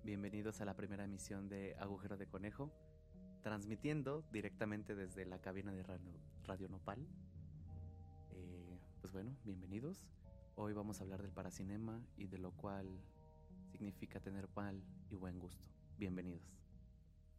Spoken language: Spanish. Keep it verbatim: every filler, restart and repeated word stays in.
Bienvenidos a la primera emisión de Agujero de Conejo, transmitiendo directamente desde la cabina de Radio, Radio Nopal. Eh, pues bueno, bienvenidos. Hoy vamos a hablar del paracinema y de lo cual significa tener mal y buen gusto. Bienvenidos.